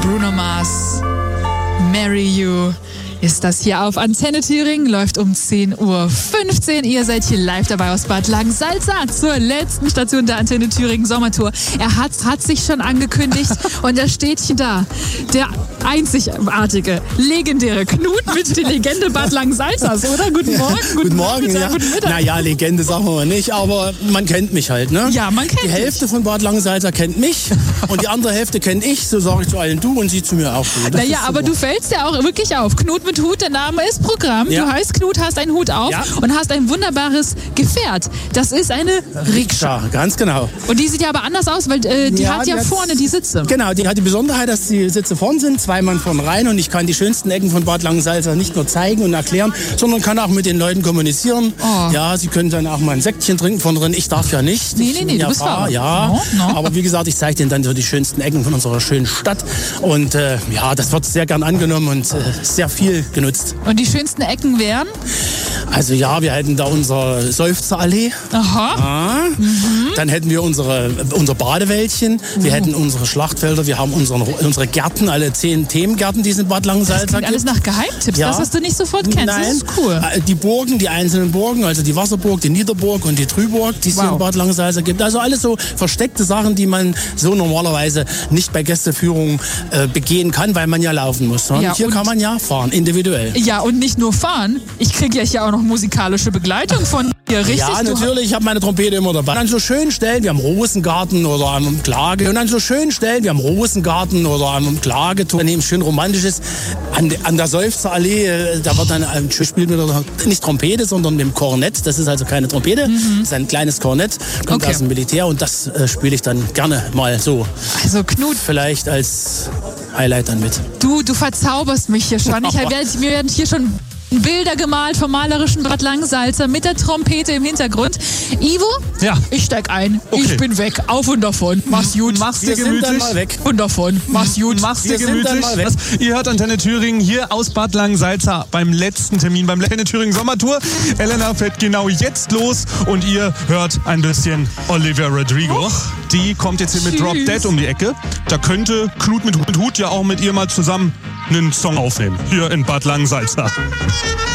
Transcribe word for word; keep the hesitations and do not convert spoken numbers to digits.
Bruno Mars, Marry You. Ist das hier auf Antenne Thüringen, läuft um zehn Uhr fünfzehn. Ihr seid hier live dabei aus Bad Langensalza zur letzten Station der Antenne Thüringen Sommertour. Er hat, hat sich schon angekündigt und er steht hier da. Der einzigartige, legendäre Knut mit die Legende Bad Langensalzas, oder? Guten Morgen. Guten, guten Morgen, Mittag, ja. Guten Mittag. Naja, Legende sagen wir mal nicht, aber man kennt mich halt, ne? Ja, man kennt Die Hälfte von Bad Langensalza kennt mich und die andere Hälfte kennt ich, so sage ich zu allen du und sie zu mir auch. Das naja, aber du fällst ja auch wirklich auf. Knut mit Hut, der Name ist Programm. Ja. Du heißt Knut, hast einen Hut auf Ja. und hast ein wunderbares Gefährt. Das ist eine Rikscha. Ja, ganz genau. Und die sieht ja aber anders aus, weil äh, die Ja, hat ja die hat- vorne die Sitze. Genau, die hat die Besonderheit, dass die Sitze vorn sind, zwei Mann vorn rein und ich kann die schönsten Ecken von Bad Langensalza nicht nur zeigen und erklären, sondern kann auch mit den Leuten kommunizieren. Oh. Ja, sie können dann auch mal ein Säckchen trinken von drin. Ich darf ja nicht. Nee, Ich nee, bin nee, ja du bist Fahrer, Fahrer. ja. No, no. Aber wie gesagt, ich zeige denen dann so die schönsten Ecken von unserer schönen Stadt und äh, ja, das wird sehr gern angenommen und äh, sehr viel genutzt. Und die schönsten Ecken wären? Also ja, wir hätten da unsere Seufzerallee. Aha. Ah. Dann hätten wir unsere, unser Badewäldchen, wir hätten unsere Schlachtfelder, wir haben unseren, unsere Gärten, alle zehn Themengärten, die es in Bad Langensalza Klingt alles gibt. nach Geheimtipps, Ja. das, was du nicht sofort kennst. Nein, Das ist cool. Äh, die Burgen, die einzelnen Burgen, also die Wasserburg, die Niederburg und die Trüburg, die es hier Wow. in Bad Langensalza gibt. Also alles so versteckte Sachen, die man so normalerweise nicht bei Gästeführungen äh, begehen kann, weil man ja laufen muss. Und Ja, hier und- kann man ja fahren, individuell. Ja, und nicht nur fahren. Ich kriege ja hier auch noch musikalische Begleitung von dir, richtig? Ja, Du- natürlich, ich habe meine Trompete immer dabei. Und an so schönen Stellen wie am Rosengarten oder am Klage. Und an so schönen Stellen wie am Rosengarten oder am Klageturm, daneben schön romantisches, an, an der Seufzerallee, äh, da wird dann ein spielt mit der, nicht Trompete, sondern mit dem Kornett. Das ist also keine Trompete, das ist ein kleines Kornett, kommt Okay. aus dem Militär und das äh, spiele ich dann gerne mal so. Also Knut, Vielleicht als Highlight dann mit. du, du verzauberst mich hier schon. Ich werde, mir werden hier schon Bilder gemalt vom malerischen Bad Langensalza mit der Trompete im Hintergrund. Ivo, Ja. ich steig ein. Okay. Ich bin weg. Auf und davon. Mach's gut. Mach's dir Wir sind dann gemütlich. mal weg. Und davon. Mach's gut. Mach's dir Wir sind dann gemütlich. mal weg. Was, ihr hört Antenne Thüringen hier aus Bad Langensalza beim letzten Termin, beim Antenne Thüringen Sommertour. Elena fährt genau jetzt los und ihr hört ein bisschen Olivia Rodrigo. Die kommt jetzt hier mit Tschüss. Drop Dead um die Ecke. Da könnte Knut mit Hut, mit Hut ja auch mit ihr mal zusammen einen Song aufnehmen. Hier in Bad Langensalza.